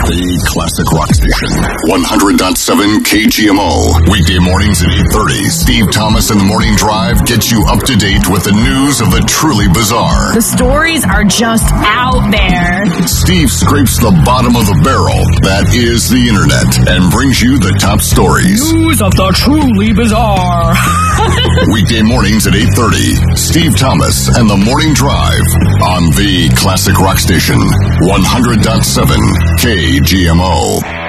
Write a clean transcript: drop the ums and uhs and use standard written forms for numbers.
The Classic Rock Station. 100.7 KGMO. Weekday mornings at 8:30. Steve Thomas and the Morning Drive gets you up to date with the news of the truly bizarre. The stories are just out there. Steve scrapes the bottom of the barrel, that is the internet, and brings you the top stories. News of the truly bizarre. Weekday mornings at 8:30. Steve Thomas and the Morning Drive on the Classic Rock Station. 100.7 KGMO.